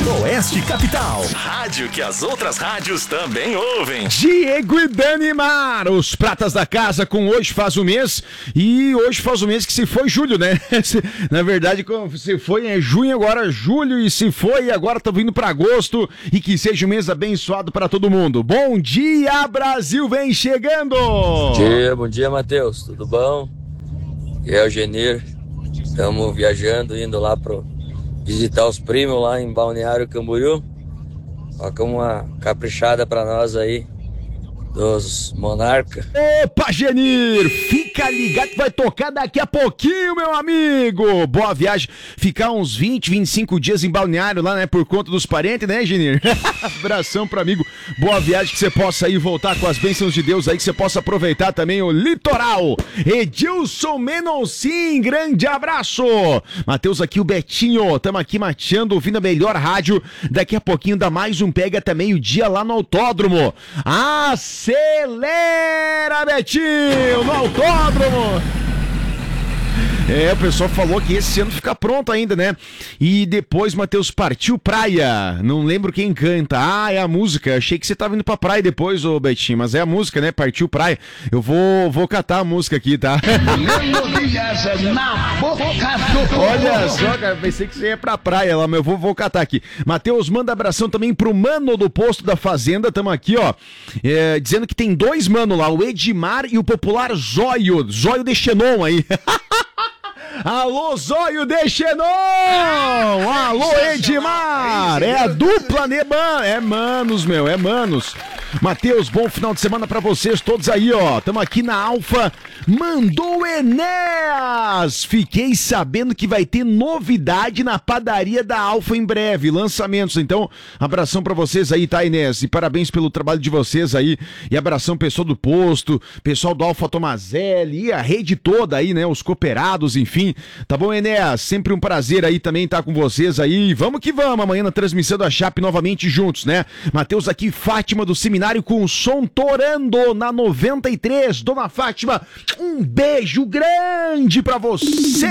Oeste Capital. Rádio que as outras rádios também ouvem. Diego e Danimar, os pratas da casa com Hoje Faz o Mês. E hoje faz o mês que se foi julho, né? Na verdade, se foi junho, agora julho. E se foi, agora tá vindo pra agosto. E que seja um mês abençoado para todo mundo. Bom dia, Brasil, vem chegando! Bom dia, Matheus, tudo bom? Eu e o Genir, estamos viajando, indo lá visitar os primos lá em Balneário Camboriú. Toca uma caprichada pra nós aí, dos Monarca. Opa, Genir, fica ligado que vai tocar daqui a pouquinho, meu amigo. Boa viagem, ficar uns 20, 25 dias em Balneário lá, né, por conta dos parentes, né, Genir? Abração pro amigo, boa viagem, que você possa aí voltar com as bênçãos de Deus aí, que você possa aproveitar também o litoral. Edilson Menoncin, grande abraço. Matheus aqui, o Betinho, tamo aqui mateando, ouvindo a melhor rádio. Daqui a pouquinho dá mais um Pega até meio-dia lá no autódromo. Acelera, Betinho, no autódromo. O pessoal falou que esse ano fica pronto ainda, né? E depois, Matheus, Partiu Praia. Não lembro quem canta. É a música. Achei que você tava indo pra praia depois, ô Betinho, mas é a música, né? Partiu Praia. Eu vou catar a música aqui, tá? Olha só, cara, pensei que você ia pra praia lá, mas eu vou catar aqui. Matheus, manda abração também pro mano do posto da fazenda. Tamo aqui, ó, dizendo que tem dois mano lá, o Edmar e o popular Zóio de Xenon aí. Alô, Zóio de Xenon! Alô, Edmar! É a dupla, né, mano? É manos, meu, é manos. Matheus, bom final de semana pra vocês todos aí, ó. Tamo aqui na Alfa. Mandou Enéas! Fiquei sabendo que vai ter novidade na padaria da Alfa em breve, lançamentos. Então, abração pra vocês aí, tá, Enéas? E parabéns pelo trabalho de vocês aí. E abração pessoal do posto, pessoal do Alfa Tomazelli e a rede toda aí, né? Os cooperados, enfim. Tá bom, Enéas? Sempre um prazer aí também estar com vocês aí. Vamos que vamos, amanhã na transmissão da Chape novamente juntos, né? Matheus aqui, Fátima do Seminário com o som torando na 93. Dona Fátima, um beijo grande pra você!